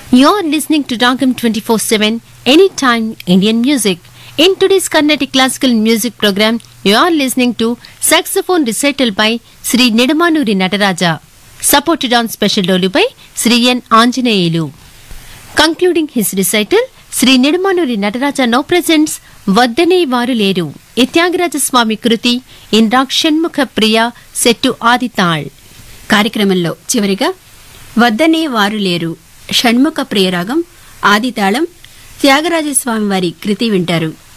You're listening to Ragam 24/7 Anytime Indian Music. In today's Carnatic Classical Music program, you are listening to saxophone recital by Sri Nidamanuri Nataraja, supported on special dolu by Sri N. Anjaneyulu. Concluding his recital, Sri Nidamanuri Nataraja now presents Vaddane Varu Leru, a Tyagaraja Swami Kruti in Rag Shanmukha Priya set to Adital. కార్యక్రమంలో చివరిగా వద్దనే వారు లేరు షణ్ముఖ ప్రియరాగం ఆదితాళం త్యాగరాజస్వామి వారి కృతి వింటారు.